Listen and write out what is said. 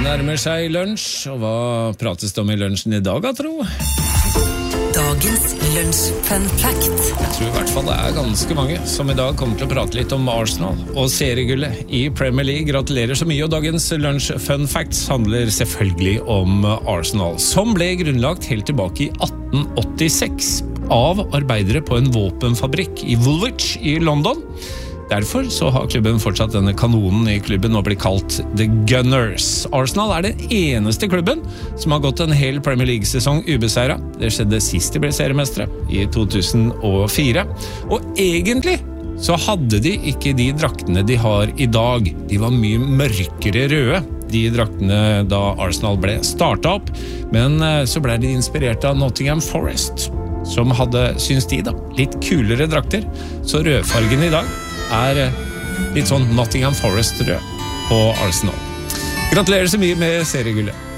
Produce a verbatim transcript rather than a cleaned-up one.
nærmer seg lunsj, og hva prates det om i lunsjen i dag, da, tro? Dagens lunsj-fun fact. Jeg tror i hvert fall det er ganske mange som i dag kommer til å prate litt om Arsenal og seriegullet i Premier League. Gratulerer så mye, og dagens lunsj-fun facts handler selvfølgelig om Arsenal, som ble grunnlagt helt tilbake i atten åttiseks av arbeidere på en våpenfabrikk i Woolwich i London. Derfor så har klubben fortsatt denne kanonen i klubben og blir kalt The Gunners. Arsenal er den eneste klubben som har gått en hel Premier League-sesong ubeseiret. Det skjedde sist de ble seriemestere, i to tusen og fire. Og egentlig så hadde de ikke de draktene de har i dag. De var mye mørkere røde, de draktene da Arsenal ble startet opp. Men så ble de inspirert av Nottingham Forest, som hadde, syns de da, litt kulere drakter. Så rødfargen i dag er litt sånn Nottingham Forest rød på Arsenal. Gratulerer så mye med seriegullet.